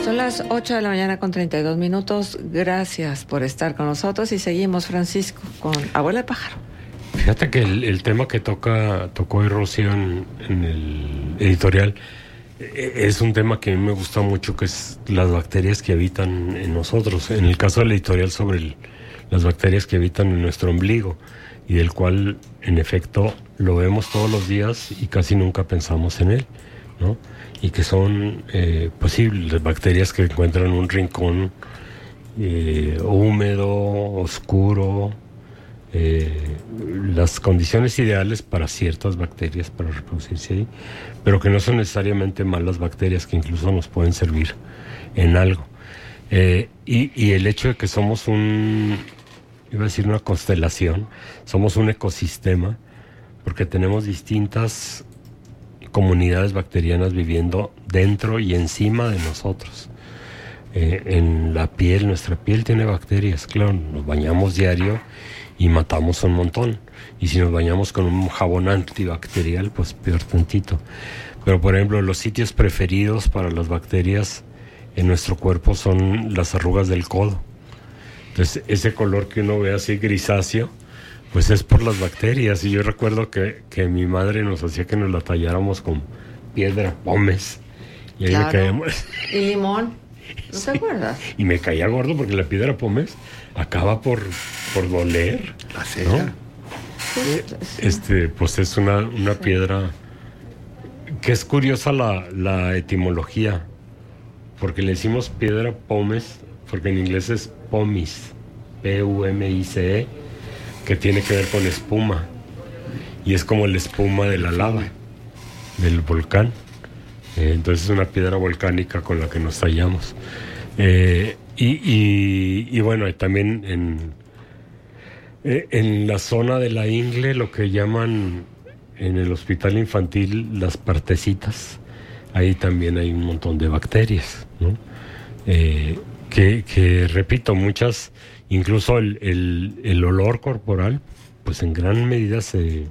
Son las 8 de la mañana con 32 minutos. Gracias por estar con nosotros y seguimos, Francisco, con Abuela de Pájaro. Fíjate que el tema que tocó hoy Rocío en el editorial es un tema que a mí me gusta mucho, que es las bacterias que habitan en nosotros. En el caso del editorial sobre las bacterias que habitan en nuestro ombligo, y del cual, en efecto, lo vemos todos los días y casi nunca pensamos en él, ¿no? Y que son, pues sí, las bacterias que encuentran un rincón húmedo, oscuro, las condiciones ideales para ciertas bacterias para reproducirse ahí, pero que no son necesariamente malas bacterias, que incluso nos pueden servir en algo. Y el hecho de que somos iba a decir una constelación, somos un ecosistema, porque tenemos distintas comunidades bacterianas viviendo dentro y encima de nosotros. En la piel, nuestra piel tiene bacterias, claro, nos bañamos diario y matamos un montón. Y si nos bañamos con un jabón antibacterial, pues peor tantito. Pero, por ejemplo, los sitios preferidos para las bacterias en nuestro cuerpo son las arrugas del codo. Entonces, ese color que uno ve así grisáceo, pues es por las bacterias. Y yo recuerdo que mi madre nos hacía que nos la talláramos con piedra pómez. Y ahí claro. me caíamos. Y limón. ¿No te acuerdas? Y me caía gordo porque la piedra pómez acaba por doler. La sella. ¿No? Pues es una piedra que es curiosa la etimología, porque le decimos piedra pómez porque en inglés es pomis, Pumice, que tiene que ver con espuma, y es como la espuma de la lava del volcán. Entonces es una piedra volcánica con la que nos tallamos. Y bueno, también en la zona de la ingle, lo que llaman en el hospital infantil las partecitas, ahí también hay un montón de bacterias, ¿no? Que repito, muchas, incluso el olor corporal, pues en gran medida se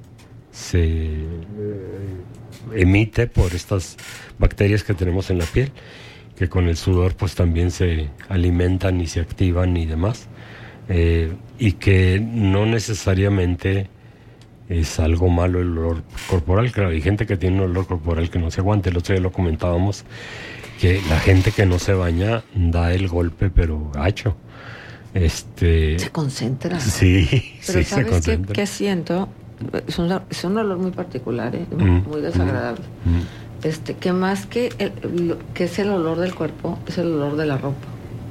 emite por estas bacterias que tenemos en la piel, que con el sudor pues también se alimentan y se activan y demás, y que no necesariamente es algo malo el olor corporal. Claro, hay gente que tiene un olor corporal que no se aguanta. El otro día lo comentábamos, que la gente que no se baña da el golpe pero gacho. Se concentra. Sí, pero sí, ¿sabes se concentra. qué siento? Es un olor muy particular, muy desagradable. Que más que es el olor del cuerpo, es el olor de la ropa.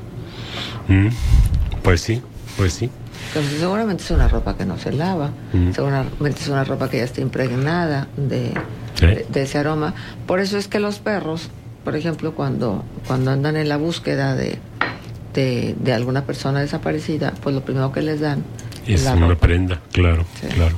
Pues sí. Entonces seguramente es una ropa que no se lava, seguramente es una ropa que ya está impregnada de ese aroma. Por eso es que los perros, por ejemplo, cuando andan en la búsqueda de alguna persona desaparecida, pues lo primero que les dan es la una ropa. prenda, claro, Sí. claro.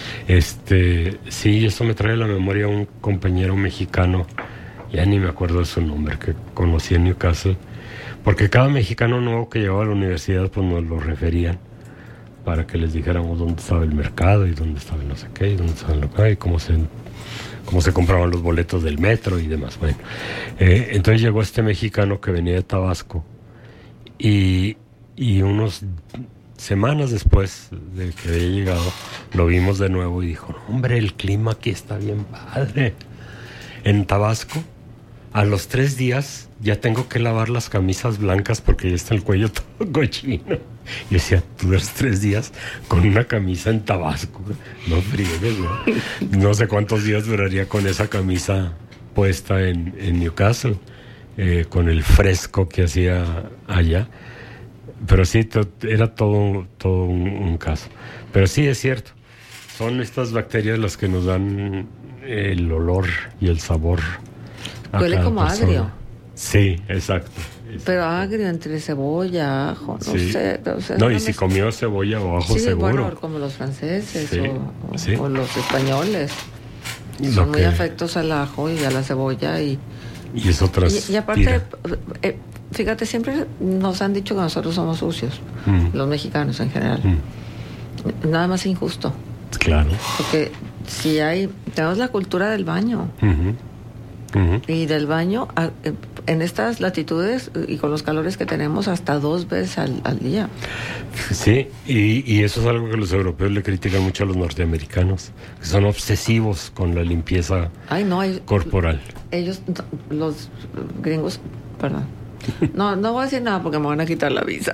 Sí, eso me trae a la memoria un compañero mexicano, ya ni me acuerdo de su nombre, que conocí en Newcastle, porque cada mexicano nuevo que llegaba a la universidad pues nos lo referían para que les dijéramos dónde estaba el mercado y dónde estaba el no sé qué y dónde estaba el local y cómo se compraban los boletos del metro y demás. Bueno, entonces llegó este mexicano que venía de Tabasco y unos semanas después de que había llegado, lo vimos de nuevo y dijo: hombre, el clima aquí está bien padre. En Tabasco, a los 3 días ya tengo que lavar las camisas blancas porque ya está el cuello todo cochino. Y decía, tú duras 3 días con una camisa en Tabasco. No friegues, ¿no? No sé cuántos días duraría con esa camisa puesta en Newcastle, con el fresco que hacía allá. Pero sí, era todo un caso. Pero sí, es cierto. Son estas bacterias las que nos dan el olor y el sabor. Huele como agrio. Sí, exacto. Pero agrio, entre cebolla, ajo, no sé. O sea, no, y si comió cebolla o ajo, seguro. Bueno, como los franceses sí. o los españoles. Son muy afectos al ajo y a la cebolla. Y es otras. Y aparte, fíjate, siempre nos han dicho que nosotros somos sucios, los mexicanos en general. Nada más injusto. Claro. Porque tenemos la cultura del baño. Y del baño, en estas latitudes y con los calores que tenemos hasta 2 veces al día. Sí, y eso es algo que los europeos le critican mucho a los norteamericanos, que son obsesivos con la limpieza corporal. Ellos, los gringos, perdón. No voy a decir nada porque me van a quitar la visa.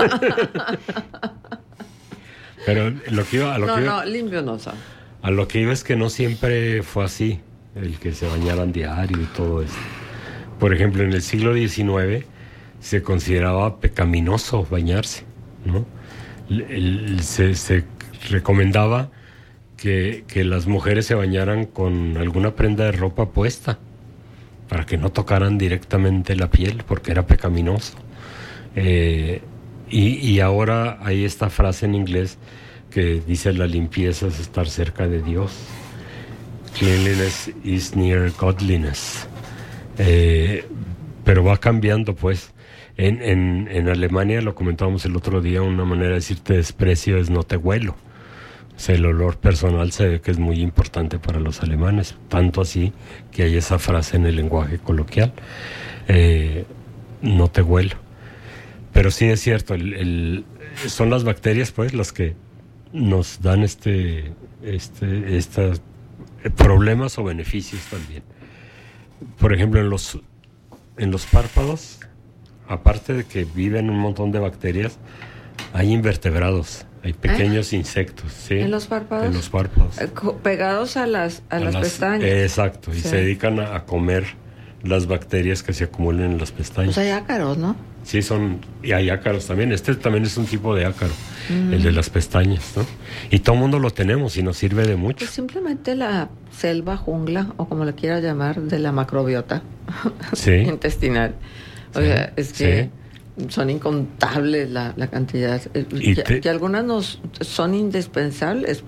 Pero limpio no son. A lo que iba es que no siempre fue así, el que se bañaran diario y todo eso. Por ejemplo, en el siglo XIX se consideraba pecaminoso bañarse, ¿no? Se recomendaba que las mujeres se bañaran con alguna prenda de ropa puesta para que no tocaran directamente la piel, porque era pecaminoso. Y ahora hay esta frase en inglés que dice: la limpieza es estar cerca de Dios. Cleanliness is near godliness. Pero va cambiando, pues. En Alemania, lo comentábamos el otro día, una manera de decir te desprecio es no te huelo. O sea, el olor personal se ve que es muy importante para los alemanes, tanto así que hay esa frase en el lenguaje coloquial, no te huelo. Pero sí es cierto, son las bacterias, pues, las que nos dan estos problemas o beneficios también. Por ejemplo, en los párpados, aparte de que viven un montón de bacterias, hay invertebrados, hay pequeños insectos, ¿sí? ¿En los párpados? En los párpados. Pegados a las pestañas. Exacto, y se dedican a comer las bacterias que se acumulan en las pestañas. O sea, hay ácaros, ¿no? Sí, y hay ácaros también. Este también es un tipo de ácaro, el de las pestañas, ¿no? Y todo el mundo lo tenemos y nos sirve de mucho. Pues simplemente la selva, jungla, o como le quieras llamar, de la macrobiota intestinal. O sea, es que son incontables la cantidad. Y algunas son indispensables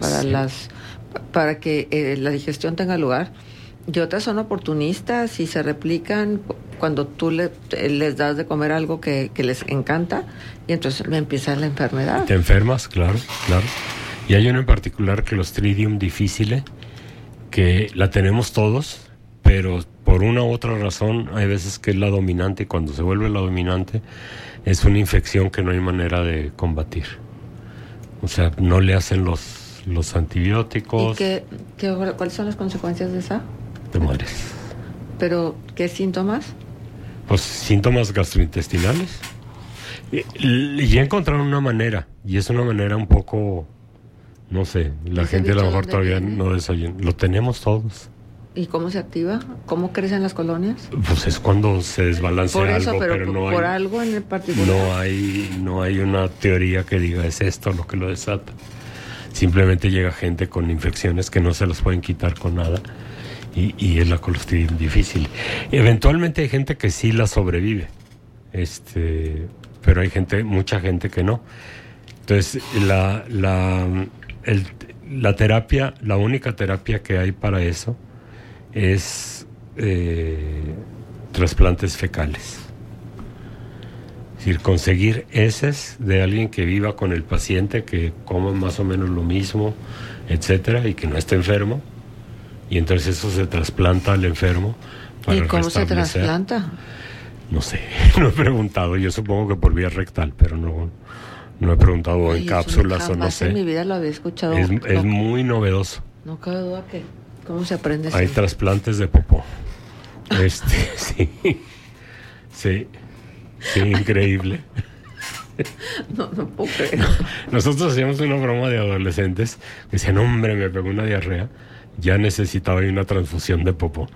para que la digestión tenga lugar. Y otras son oportunistas y se replican cuando tú les das de comer algo que les encanta, y entonces empieza la enfermedad. Te enfermas, claro. Y hay uno en particular, Clostridium difficile, que la tenemos todos, pero por una u otra razón hay veces que es la dominante, y cuando se vuelve la dominante es una infección que no hay manera de combatir. O sea, no le hacen los antibióticos. ¿Y cuáles son las consecuencias de esa? Te mueres. ¿Pero qué síntomas? Pues síntomas gastrointestinales. Y ya encontraron una manera, y es una manera un poco, no sé, la gente a lo mejor todavía no desayuna. Lo tenemos todos. ¿Y cómo se activa? ¿Cómo crecen las colonias? Pues es cuando se desbalancea por eso, algo, pero no por hay, algo en el particular. No hay una teoría que diga es esto lo que lo desata. Simplemente llega gente con infecciones que no se las pueden quitar con nada, y es la Clostridium difficile. Eventualmente hay gente que sí la sobrevive, pero hay mucha gente que no. Entonces la terapia, la única terapia que hay para eso es trasplantes fecales. Es decir, conseguir heces de alguien que viva con el paciente, que coma más o menos lo mismo, etcétera, y que no esté enfermo, y entonces eso se trasplanta al enfermo para ¿Y cómo restablecer. se trasplanta? No sé, no he preguntado, yo supongo que por vía rectal, pero no he preguntado en cápsulas o no sé. En mi vida lo había escuchado. Es muy novedoso. No cabe duda que ¿cómo se aprende? Hay trasplantes de popó. Sí, increíble. No puedo creer. Nosotros hacíamos una broma de adolescentes que decían, hombre, me pegó una diarrea, ya necesitaba una transfusión de popó.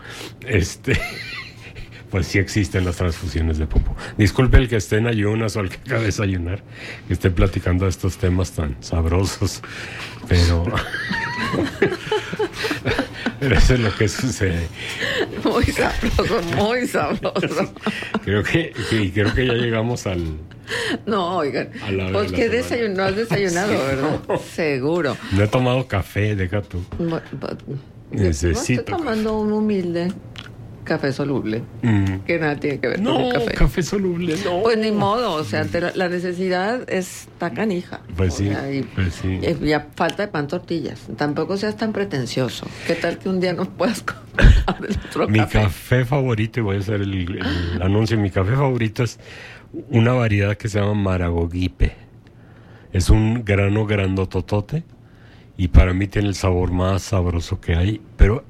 Pues sí existen las transfusiones de popó. Disculpe el que esté en ayunas o el que acabe de desayunar, que esté platicando de estos temas tan sabrosos, pero eso es lo que sucede. Muy sabroso. Creo que ya llegamos al... No, oigan, pues que no has desayunado, ¿verdad? No. Seguro. No he tomado café, deja tú. Necesito. No estoy tomando un humilde café soluble, que nada tiene que ver con el café. Café soluble, no. Pues ni modo, o sea, la necesidad está canija. Pues sí, y ya falta de pan tortillas. Tampoco seas tan pretencioso. ¿Qué tal que un día no puedas comer el otro Mi café favorito, y voy a hacer el anuncio, mi café favorito es una variedad que se llama Maragogipe. Es un grano grandototote y para mí tiene el sabor más sabroso que hay, pero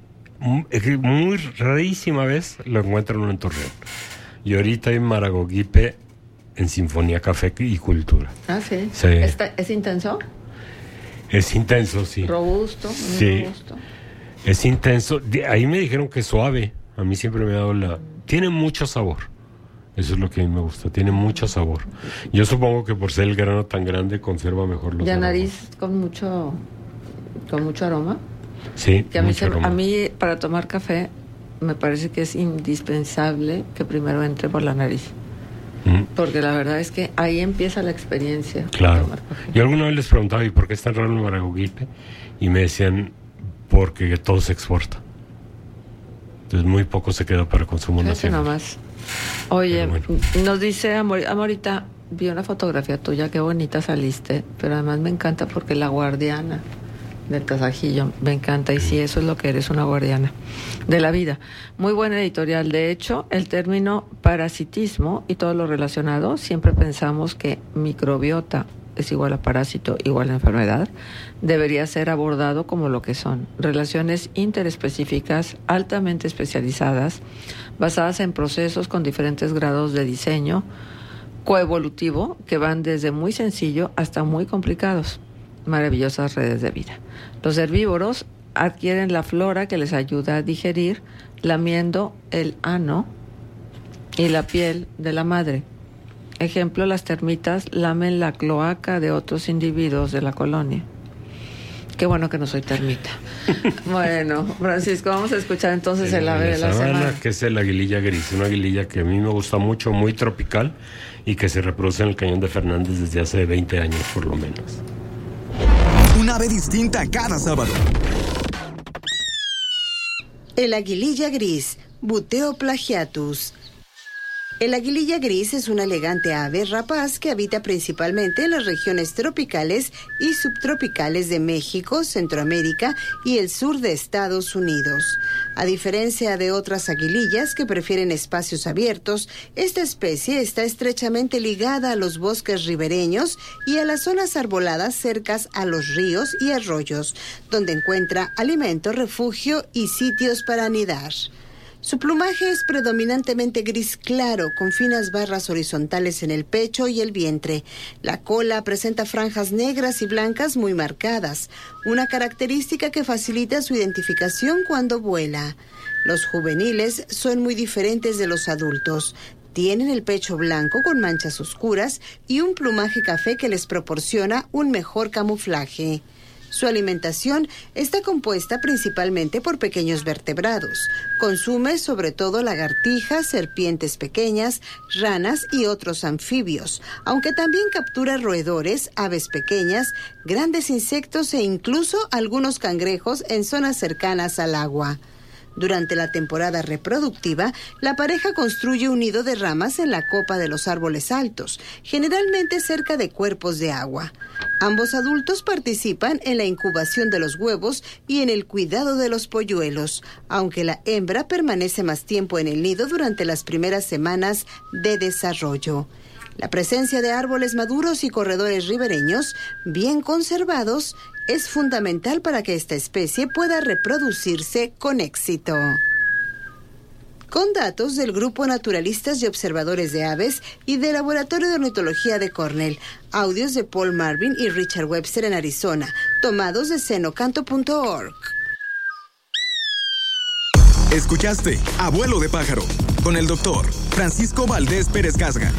muy rarísima vez lo encuentran en Torreón. Y ahorita hay Maragogipe en Sinfonía Café y Cultura. Ah, sí. ¿Es intenso? Es intenso, sí. Robusto. Sí. Robusto. Es intenso. Ahí me dijeron que es suave. A mí siempre me ha dado Tiene mucho sabor. Eso es lo que a mí me gusta. Tiene mucho sabor. Yo supongo que por ser el grano tan grande conserva mejor los aromas. Nariz con mucho aroma. Sí, que a mí para tomar café me parece que es indispensable que primero entre por la nariz. Porque la verdad es que ahí empieza la experiencia. Claro. Yo alguna vez les preguntaba, ¿y por qué es tan raro el Maragogipe? Y me decían, porque todo se exporta. Entonces muy poco se queda para consumo nacional. Nomás. Oye, nos dice Amorita, vi una fotografía tuya, qué bonita saliste, pero además me encanta porque la guardiana del tasajillo, me encanta, y sí, eso es lo que eres, una guardiana de la vida. Muy buena editorial. De hecho, el término parasitismo y todo lo relacionado, siempre pensamos que microbiota es igual a parásito, igual a enfermedad, debería ser abordado como lo que son: relaciones interespecíficas altamente especializadas, basadas en procesos con diferentes grados de diseño coevolutivo, que van desde muy sencillo hasta muy complicados. Maravillosas redes de vida. Los herbívoros adquieren la flora que les ayuda a digerir lamiendo el ano y la piel de la madre. Ejemplo, las termitas lamen la cloaca de otros individuos de la colonia. Qué bueno que no soy termita. Bueno, Francisco, vamos a escuchar entonces el ave de la semana, que es el aguililla gris, una aguililla que a mí me gusta mucho, muy tropical, y que se reproduce en el Cañón de Fernández desde hace 20 años por lo menos. Un ave distinta cada sábado. El aguililla gris, Buteo plagiatus. El aguililla gris es una elegante ave rapaz que habita principalmente en las regiones tropicales y subtropicales de México, Centroamérica y el sur de Estados Unidos. A diferencia de otras aguilillas que prefieren espacios abiertos, esta especie está estrechamente ligada a los bosques ribereños y a las zonas arboladas cercas a los ríos y arroyos, donde encuentra alimento, refugio y sitios para anidar. Su plumaje es predominantemente gris claro, con finas barras horizontales en el pecho y el vientre. La cola presenta franjas negras y blancas muy marcadas, una característica que facilita su identificación cuando vuela. Los juveniles son muy diferentes de los adultos. Tienen el pecho blanco con manchas oscuras y un plumaje café que les proporciona un mejor camuflaje. Su alimentación está compuesta principalmente por pequeños vertebrados. Consume sobre todo lagartijas, serpientes pequeñas, ranas y otros anfibios, aunque también captura roedores, aves pequeñas, grandes insectos e incluso algunos cangrejos en zonas cercanas al agua. Durante la temporada reproductiva, la pareja construye un nido de ramas en la copa de los árboles altos, generalmente cerca de cuerpos de agua. Ambos adultos participan en la incubación de los huevos y en el cuidado de los polluelos, aunque la hembra permanece más tiempo en el nido durante las primeras semanas de desarrollo. La presencia de árboles maduros y corredores ribereños bien conservados es fundamental para que esta especie pueda reproducirse con éxito. Con datos del Grupo Naturalistas y Observadores de Aves y del Laboratorio de Ornitología de Cornell, audios de Paul Marvin y Richard Webster en Arizona, tomados de cenocanto.org. Escuchaste Abuelo de Pájaro con el doctor Francisco Valdés Pérez Casga.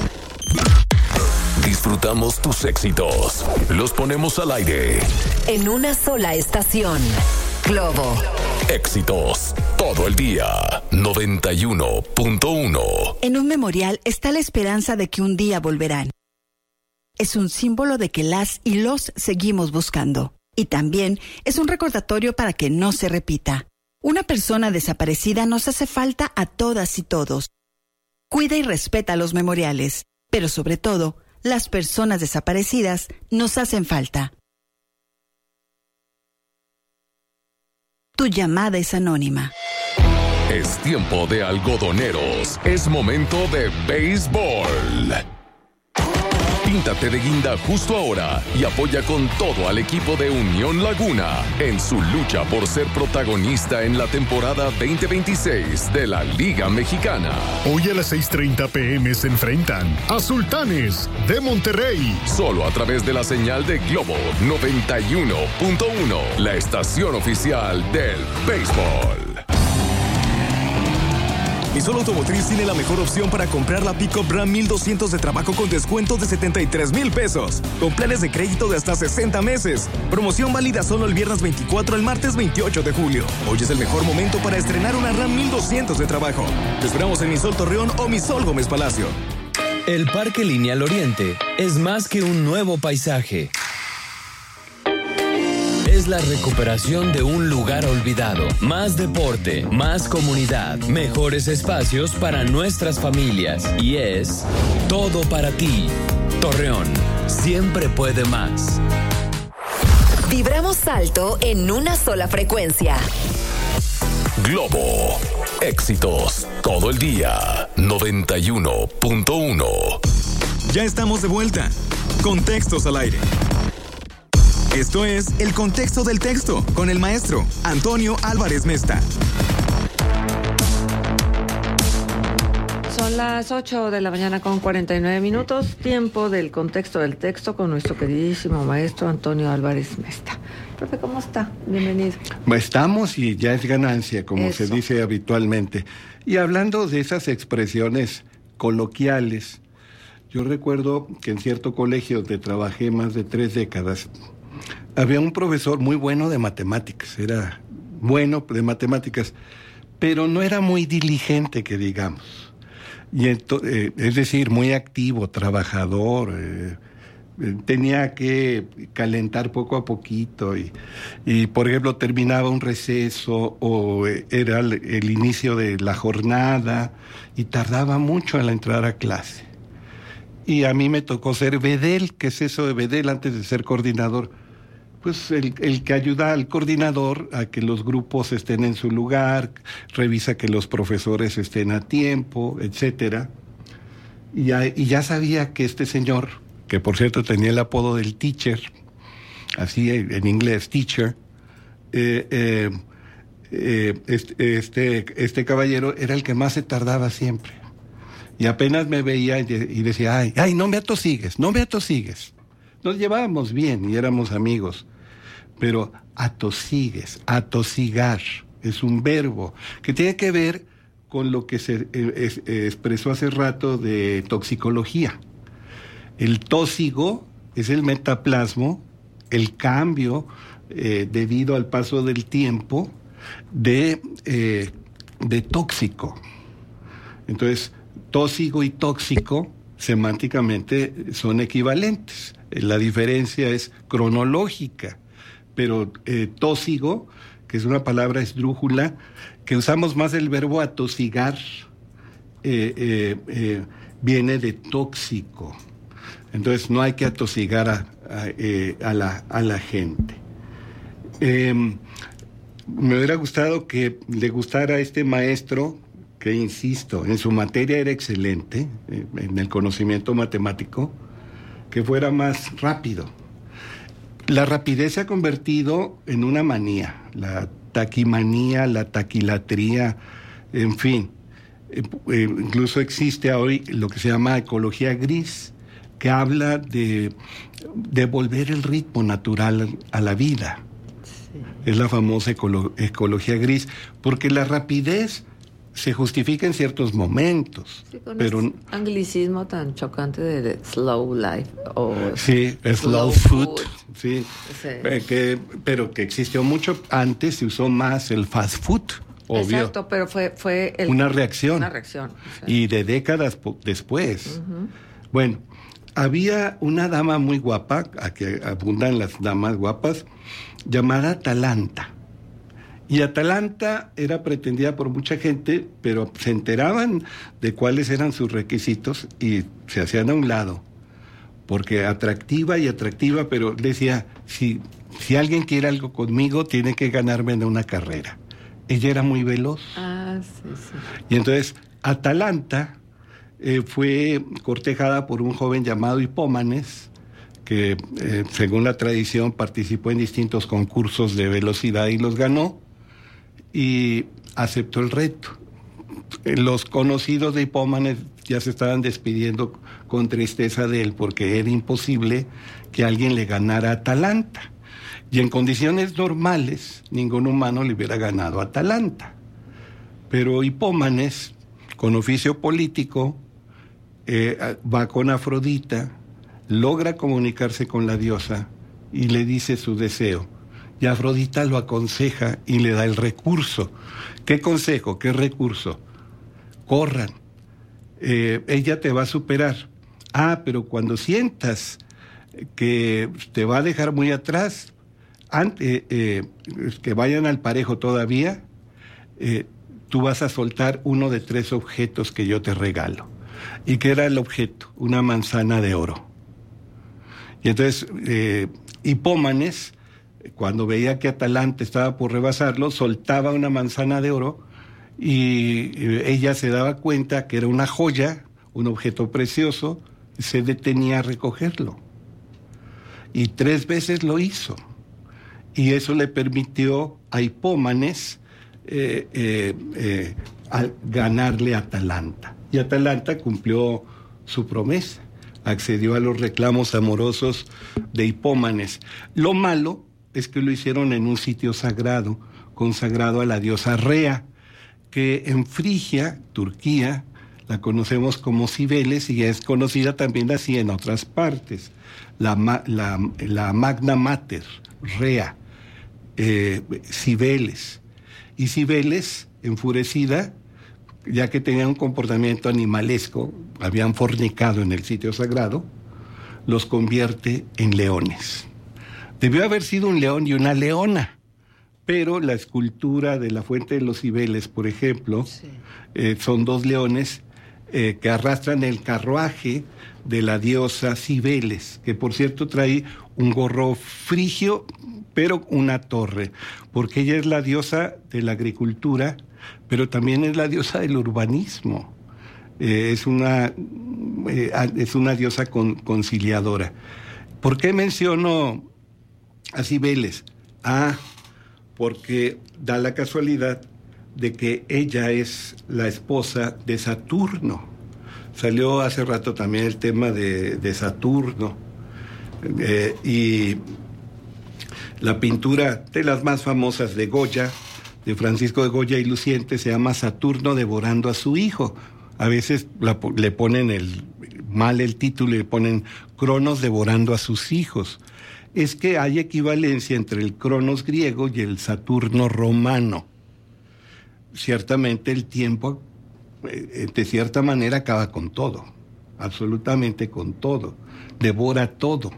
Disfrutamos tus éxitos. Los ponemos al aire. En una sola estación. Globo. Éxitos. Todo el día. 91.1. En un memorial está la esperanza de que un día volverán. Es un símbolo de que las y los seguimos buscando. Y también es un recordatorio para que no se repita. Una persona desaparecida nos hace falta a todas y todos. Cuida y respeta los memoriales, pero sobre todo, las personas desaparecidas nos hacen falta. Tu llamada es anónima. Es tiempo de algodoneros. Es momento de béisbol. Píntate de guinda justo ahora y apoya con todo al equipo de Unión Laguna en su lucha por ser protagonista en la temporada 2026 de la Liga Mexicana. Hoy a las 6:30 p.m. se enfrentan a Sultanes de Monterrey. Solo a través de la señal de Globo 91.1, la estación oficial del béisbol. Misol Automotriz tiene la mejor opción para comprar la Pickup Ram 1200 de trabajo con descuento de 73,000 pesos. Con planes de crédito de hasta 60 meses. Promoción válida solo el viernes 24 al martes 28 de julio. Hoy es el mejor momento para estrenar una Ram 1200 de trabajo. Te esperamos en Misol Torreón o Misol Gómez Palacio. El Parque Lineal Oriente es más que un nuevo paisaje. Es la recuperación de un lugar olvidado. Más deporte, más comunidad, mejores espacios para nuestras familias. Y es todo para ti. Torreón, siempre puede más. Vibramos alto en una sola frecuencia. Globo, éxitos todo el día. 91.1. Ya estamos de vuelta. Contextos al aire. Esto es El Contexto del Texto, con el maestro Antonio Álvarez Mesta. Son las 8 de la mañana con 49 minutos, tiempo del Contexto del Texto con nuestro queridísimo maestro Antonio Álvarez Mesta. Profe, ¿cómo está? Bienvenido. Estamos y ya es ganancia, como Eso se dice habitualmente. Y hablando de esas expresiones coloquiales, yo recuerdo que en cierto colegio donde trabajé más de 3 décadas, había un profesor muy bueno de matemáticas, era bueno de matemáticas, pero no era muy diligente, que digamos. Y es decir, muy activo, trabajador, tenía que calentar poco a poquito y por ejemplo, terminaba un receso o era el inicio de la jornada y tardaba mucho en entrar a clase. Y a mí me tocó ser bedel. ¿Qué es eso de bedel antes de ser coordinador? Pues el que ayuda al coordinador a que los grupos estén en su lugar, revisa que los profesores estén a tiempo, etcétera. Y ya sabía que este señor, que por cierto tenía el apodo del teacher, así en inglés, teacher, este caballero era el que más se tardaba siempre. Y apenas me veía y decía, ay, no me atosigues. Nos llevábamos bien y éramos amigos. Pero atosigues, atosigar, es un verbo que tiene que ver con lo que se expresó hace rato de toxicología. El tóxigo es el metaplasmo, el cambio debido al paso del tiempo de tóxico. Entonces, tóxico y tóxico semánticamente son equivalentes. La diferencia es cronológica, pero tóxigo, que es una palabra esdrújula, que usamos más el verbo atosigar, viene de tóxico. Entonces no hay que atosigar a la gente. Me hubiera gustado que le gustara a este maestro, que insisto, en su materia era excelente, en el conocimiento matemático, que fuera más rápido. La rapidez se ha convertido en una manía, la taquimanía, la taquilatría, en fin. Incluso existe hoy lo que se llama ecología gris, que habla de devolver el ritmo natural a la vida. Sí. Es la famosa ecología gris, porque la rapidez se justifica en ciertos momentos. Sí, con pero ese anglicismo tan chocante de slow life o sí, slow food. Sí, sí. Pero que existió mucho antes, se usó más el fast food, obvio. Exacto, pero fue una reacción. Una reacción. Sí. Y de décadas después. Uh-huh. Bueno, había una dama muy guapa, a que abundan las damas guapas, llamada Atalanta. Y Atalanta era pretendida por mucha gente, pero se enteraban de cuáles eran sus requisitos y se hacían a un lado. Porque atractiva, pero decía, si alguien quiere algo conmigo, tiene que ganarme en una carrera. Ella era muy veloz. Sí. Y entonces Atalanta fue cortejada por un joven llamado Hipómanes, que según la tradición participó en distintos concursos de velocidad y los ganó, y aceptó el reto. Los conocidos de Hipómanes ya se estaban despidiendo con tristeza de él, porque era imposible que alguien le ganara a Atalanta. Y en condiciones normales, ningún humano le hubiera ganado a Atalanta. Pero Hipómanes, con oficio político, va con Afrodita, logra comunicarse con la diosa y le dice su deseo. Y Afrodita lo aconseja y le da el recurso. ¿Qué consejo? ¿Qué recurso? Corran. Ella te va a superar. Pero cuando sientas que te va a dejar muy atrás, que vayan al parejo todavía, tú vas a soltar uno de 3 objetos que yo te regalo. ¿Y qué era el objeto? Una manzana de oro. Y entonces Hipómanes, cuando veía que Atalanta estaba por rebasarlo, soltaba una manzana de oro y ella se daba cuenta que era una joya, un objeto precioso, y se detenía a recogerlo. Y 3 veces lo hizo. Y eso le permitió a Hipómanes ganarle a Atalanta. Y Atalanta cumplió su promesa, accedió a los reclamos amorosos de Hipómanes. Lo malo es que lo hicieron en un sitio sagrado, consagrado a la diosa Rea, que en Frigia, Turquía, la conocemos como Cibeles y es conocida también así en otras partes. La Magna Mater, Rea, Cibeles. Y Cibeles, enfurecida, ya que tenían un comportamiento animalesco, habían fornicado en el sitio sagrado, los convierte en leones. Debió haber sido un león y una leona, pero la escultura de la Fuente de los Cibeles, por ejemplo, son 2 leones que arrastran el carruaje de la diosa Cibeles, que por cierto trae un gorro frigio, pero una torre, porque ella es la diosa de la agricultura, pero también es la diosa del urbanismo. Es una diosa conciliadora. ¿Por qué menciono a Cibeles? Porque da la casualidad de que ella es la esposa de Saturno. Salió hace rato también el tema de Saturno. Y la pintura de las más famosas de Goya, de Francisco de Goya y Luciente, se llama Saturno devorando a su hijo. A veces le ponen mal el título y le ponen Cronos devorando a sus hijos. Es que hay equivalencia entre el Cronos griego y el Saturno romano. Ciertamente el tiempo, de cierta manera, acaba con todo, absolutamente con todo, devora todo.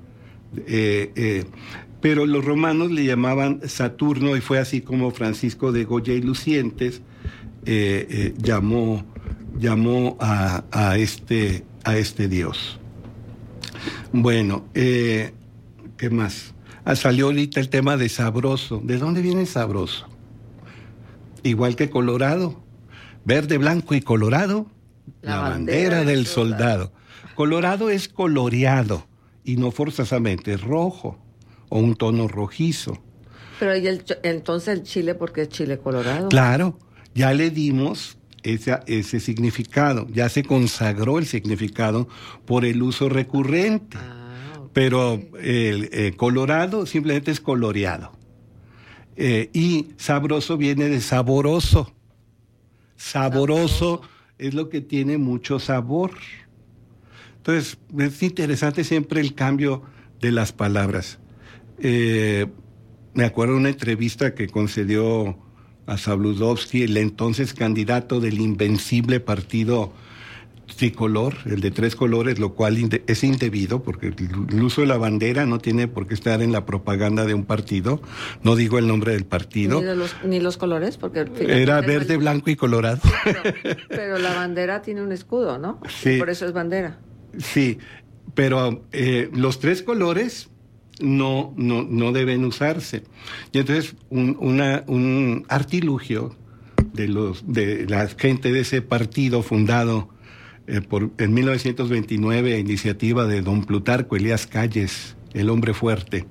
Pero los romanos le llamaban Saturno y fue así como Francisco de Goya y Lucientes llamó a este dios. Bueno, ¿qué más? Salió ahorita el tema de Sabroso. ¿De dónde viene Sabroso? Igual que Colorado. Verde, blanco y colorado, la bandera del soldado. Colorado es coloreado y no forzosamente es rojo o un tono rojizo. Pero entonces el chile, ¿por qué es chile colorado? Claro, ya le dimos ese significado, ya se consagró el significado por el uso recurrente. Okay. Pero el colorado simplemente es coloreado. Y sabroso viene de saboroso. Saboroso es lo que tiene mucho sabor. Entonces, es interesante siempre el cambio de las palabras. Me acuerdo de una entrevista que concedió a Zabludovsky, el entonces candidato del invencible partido tricolor, el de 3 colores, lo cual es indebido, porque el uso de la bandera no tiene por qué estar en la propaganda de un partido. No digo el nombre del partido. Ni los colores, porque... Era verde, blanco y colorado. Sí, pero la bandera tiene un escudo, ¿no? Sí. Por eso es bandera. Sí, pero los 3 colores no deben usarse. Y entonces un artilugio de la gente de ese partido fundado en 1929, a iniciativa de don Plutarco Elías Calles, el hombre fuerte.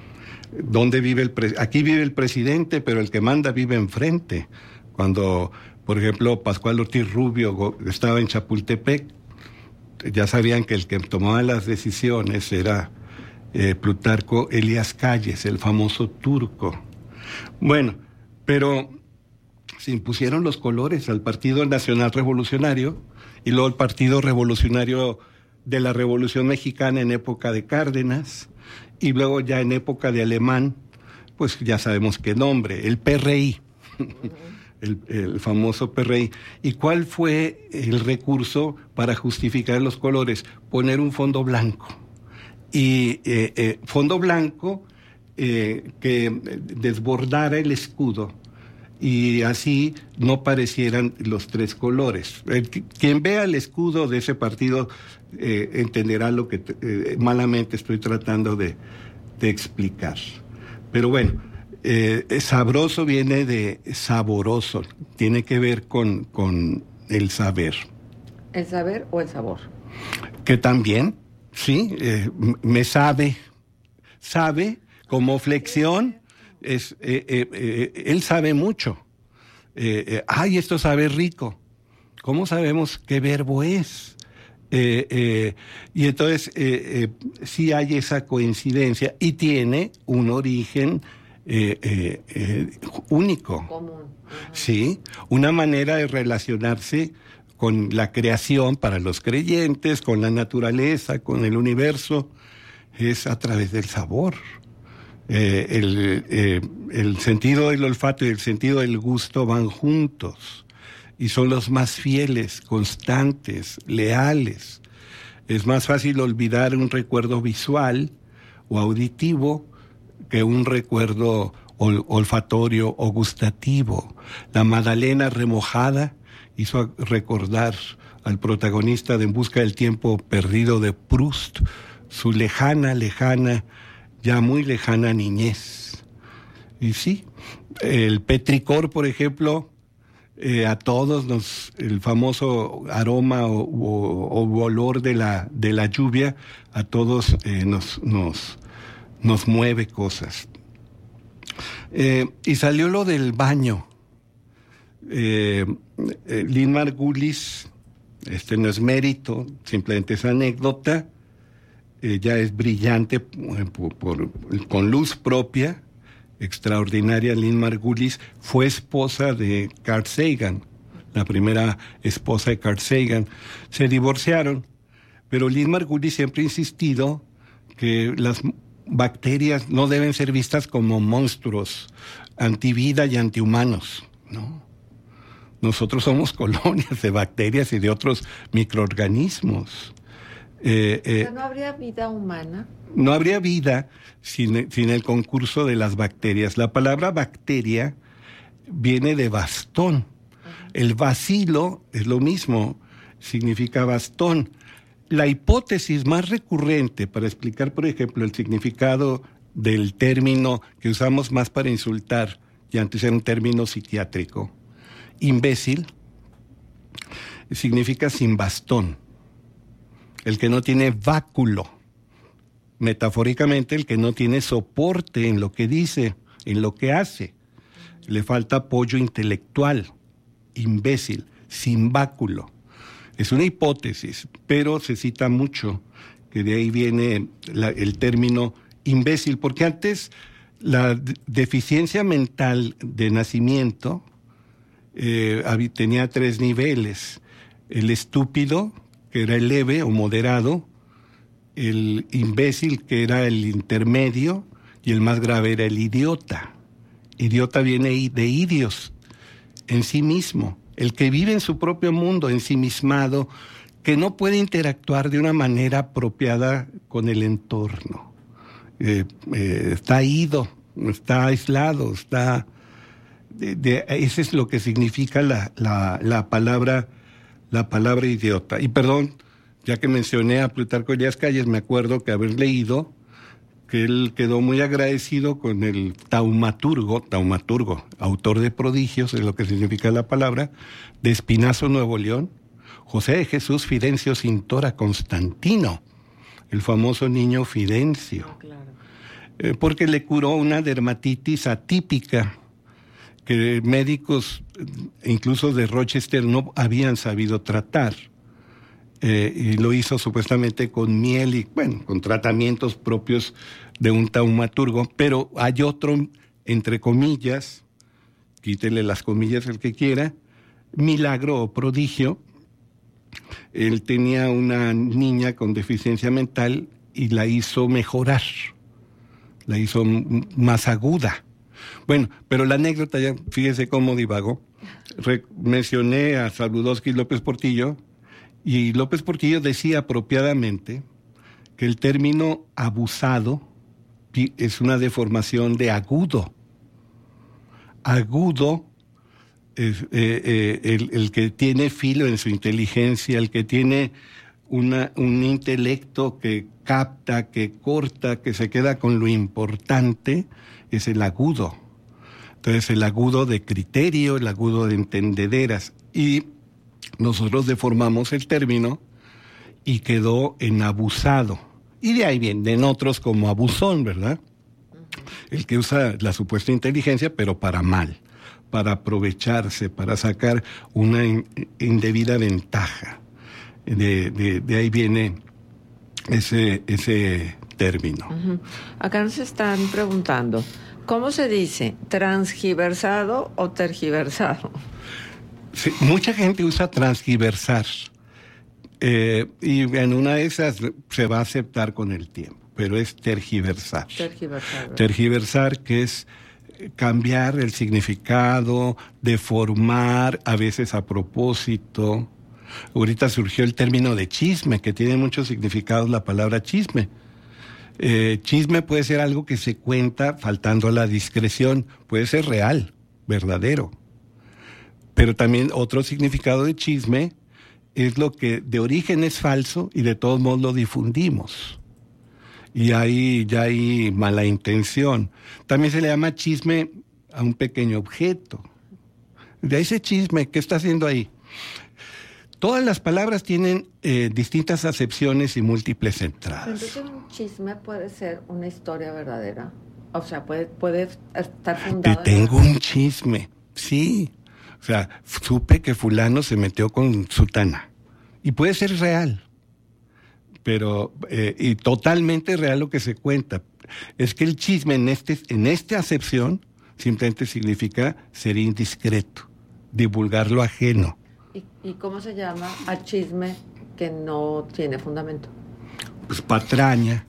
Aquí vive el presidente, pero el que manda vive enfrente. Cuando, por ejemplo, Pascual Ortiz Rubio estaba en Chapultepec, ya sabían que el que tomaba las decisiones era Plutarco Elías Calles, el famoso turco. Bueno, pero se impusieron los colores al Partido Nacional Revolucionario y luego el Partido Revolucionario de la Revolución Mexicana en época de Cárdenas y luego ya en época de Alemán, pues ya sabemos qué nombre, el PRI, el famoso PRI. ¿Y cuál fue el recurso para justificar los colores? Poner un fondo blanco. Y fondo blanco que desbordara el escudo y así no parecieran los 3 colores. Quien vea el escudo de ese partido entenderá lo que malamente estoy tratando de explicar. Pero bueno, sabroso viene de saboroso, tiene que ver con el saber. ¿El saber o el sabor? Que también, sí, me sabe como flexión. Él sabe mucho. Esto sabe rico. ¿Cómo sabemos qué verbo es? Y entonces sí hay esa coincidencia y tiene un origen único. Común. Sí, una manera de relacionarse con la creación para los creyentes, con la naturaleza, con el universo, es a través del sabor. El sentido del olfato y el sentido del gusto van juntos y son los más fieles, constantes, leales. Es más fácil olvidar un recuerdo visual o auditivo que un recuerdo olfatorio o gustativo. La magdalena remojada hizo recordar al protagonista de En busca del tiempo perdido de Proust su lejana, ya muy lejana niñez. Y sí, el petricor, por ejemplo, a todos el famoso aroma o olor de la lluvia, a todos nos mueve cosas. Y salió lo del baño. Lynn Margulis, no es mérito, simplemente es anécdota. Ella es brillante con luz propia, extraordinaria. Lynn Margulis fue esposa de Carl Sagan, la primera esposa de Carl Sagan. Se divorciaron, pero Lynn Margulis siempre ha insistido que las bacterias no deben ser vistas como monstruos antivida y antihumanos, ¿no? Nosotros somos colonias de bacterias y de otros microorganismos. ¿No habría vida humana? No habría vida sin el concurso de las bacterias. La palabra bacteria viene de bastón. Uh-huh. El bacilo es lo mismo, significa bastón. La hipótesis más recurrente para explicar, por ejemplo, el significado del término que usamos más para insultar, y antes era un término psiquiátrico, imbécil, significa sin bastón. El que no tiene báculo, metafóricamente el que no tiene soporte en lo que dice, en lo que hace. Le falta apoyo intelectual, imbécil, sin báculo. Es una hipótesis, pero se cita mucho que de ahí viene el término imbécil, porque antes la deficiencia mental de nacimiento tenía 3 niveles. El estúpido, que era el leve o moderado, el imbécil, que era el intermedio, y el más grave era el idiota. Idiota viene de idios, en sí mismo, el que vive en su propio mundo, ensimismado, que no puede interactuar de una manera apropiada con el entorno. Está ido, está aislado, está... ese es lo que significa la palabra idiota. Y perdón, ya que mencioné a Plutarco Elías Calles, me acuerdo que haber leído que él quedó muy agradecido con el taumaturgo, autor de prodigios, es lo que significa la palabra, de Espinazo, Nuevo León, José de Jesús Fidencio Cintora Constantino, el famoso niño Fidencio, porque le curó una dermatitis atípica que médicos, incluso de Rochester, no habían sabido tratar. Y lo hizo supuestamente con miel y, bueno, con tratamientos propios de un taumaturgo, pero hay otro, entre comillas, quítele las comillas el que quiera, milagro o prodigio. Él tenía una niña con deficiencia mental y la hizo mejorar, la hizo más aguda. Bueno, pero la anécdota, ya fíjese cómo divago. Mencioné a Sabludowski y López Portillo, y López Portillo decía apropiadamente que el término abusado es una deformación de agudo. Agudo es el que tiene filo en su inteligencia, el que tiene un intelecto que capta, que corta, que se queda con lo importante, es el agudo. Entonces, el agudo de criterio, el agudo de entendederas. Y nosotros deformamos el término y quedó en abusado. Y de ahí vienen otros como abusón, ¿verdad? El que usa la supuesta inteligencia, pero para mal, para aprovecharse, para sacar una indebida ventaja. De ahí viene ese término. Uh-huh. Acá nos están preguntando, ¿cómo se dice? ¿Transgiversado o tergiversado? Sí, mucha gente usa transgiversar. Y en una de esas se va a aceptar con el tiempo, pero es tergiversar. Tergiversar, que es cambiar el significado, deformar, a veces a propósito. Ahorita surgió el término de chisme, que tiene muchos significados la palabra chisme. Chisme puede ser algo que se cuenta faltando a la discreción, puede ser real, verdadero. Pero también otro significado de chisme es lo que de origen es falso y de todos modos lo difundimos. Y ahí ya hay mala intención. También se le llama chisme a un pequeño objeto. De ese chisme, ¿qué está haciendo ahí? Todas las palabras tienen distintas acepciones y múltiples entradas. Entonces un chisme puede ser una historia verdadera. O sea, puede estar fundada. Tengo un chisme, sí. O sea, supe que fulano se metió con sutana. Y puede ser real. Pero, y totalmente real lo que se cuenta. Es que el chisme en esta acepción simplemente significa ser indiscreto, divulgar lo ajeno. ¿Y cómo se llama al chisme que no tiene fundamento? Pues patraña,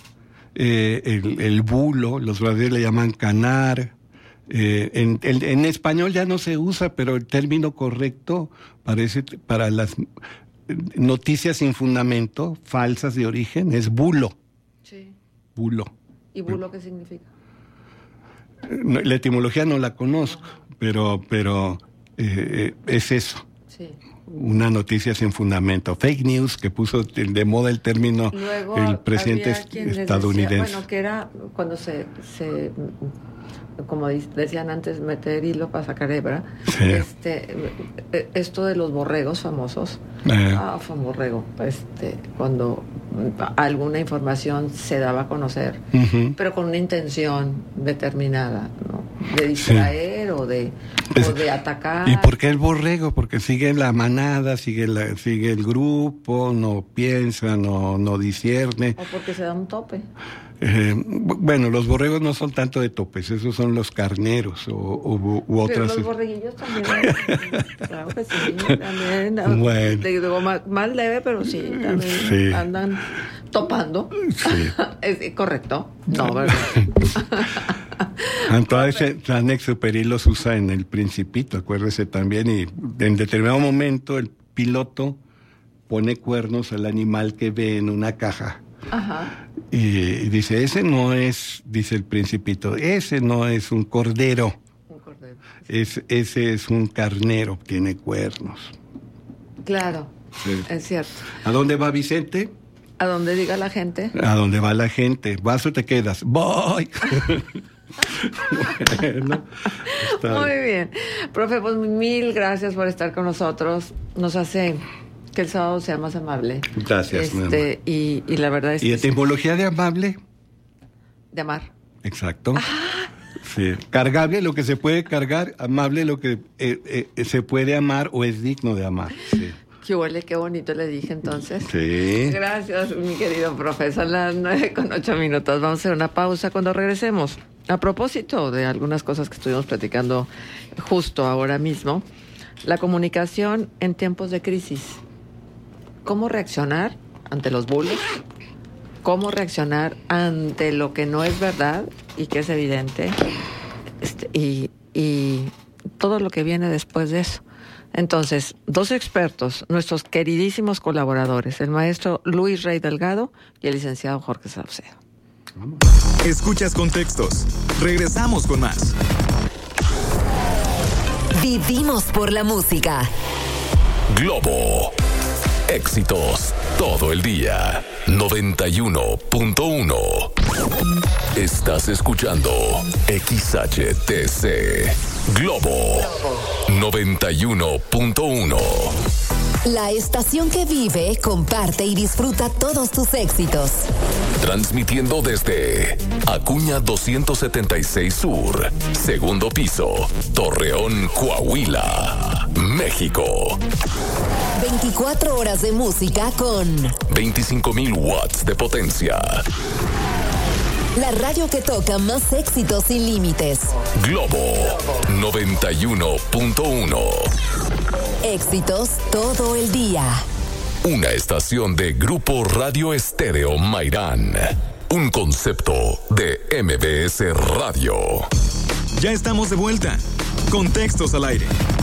el bulo, los brasileños le llaman canar. En español ya no se usa, pero el término correcto parece para las noticias sin fundamento, falsas de origen, es bulo. Sí. Bulo. ¿Y bulo qué significa? La etimología no la conozco, pero es eso. Sí. Una noticia sin fundamento. Fake news, que puso de moda el término. Luego, el presidente estadounidense. Decía, bueno, que era cuando se como decían antes, meter hilo para sacar hebra. Sí. Esto de los borregos famosos. Fue un borrego. Cuando alguna información se daba a conocer, pero con una intención determinada, ¿no? De distraer o de atacar. ¿Y por qué el borrego? Porque sigue la manada, sigue el grupo, no piensa, no discierne. O porque se da un tope. Bueno, los borregos no son tanto de topes, esos son los carneros u otras. Pero los borreguillos también. Claro que sí, también. Bueno. Digo, más leve, pero sí, también andan topando. Sí. ¿Es correcto? No, ¿verdad? Entonces, Saint-Exupéry los usa en El Principito, acuérdese también, y en determinado momento el piloto, pone cuernos al animal que ve en una caja. Ajá. Y dice, ese no es, dice el Principito, ese no es un cordero. Un cordero. Ese es un carnero, tiene cuernos. Claro, Sí. es cierto. ¿A dónde va Vicente? A donde diga la gente. ¿A dónde va la gente? ¿Vas o te quedas? Voy. Bueno, muy bien. Profe, pues mil gracias por estar con nosotros. Nos hace que el sábado sea más amable. Gracias. Y la verdad es ¿Y etimología de amable? De amar. Exacto. Sí. Cargable, lo que se puede cargar. Amable, lo que se puede amar o es digno de amar. Sí. Qué huele, qué bonito le dije entonces. Sí. Gracias, mi querido profesor. Las 9:08. Vamos a hacer una pausa cuando regresemos. A propósito de algunas cosas que estuvimos platicando justo ahora mismo, la comunicación en tiempos de crisis. ¿Cómo reaccionar ante los bulos? ¿Cómo reaccionar ante lo que no es verdad y que es evidente? Y todo lo que viene después de eso. Entonces, dos expertos, nuestros queridísimos colaboradores, el maestro Luis Rey Delgado y el licenciado Jorge Saucedo. Escuchas Contextos. Regresamos con más. Vivimos por la música. Globo. Éxitos todo el día. 91.1. Estás escuchando XHTC. Globo 91.1. La estación que vive, comparte y disfruta todos tus éxitos. Transmitiendo desde Acuña 276 Sur, segundo piso, Torreón, Coahuila, México. 24 horas de música con 25,000 watts de potencia. La radio que toca más éxitos sin límites. Globo 91.1. Éxitos todo el día. Una estación de Grupo Radio Estéreo Mairán. Un concepto de MBS Radio. Ya estamos de vuelta. Contextos al aire.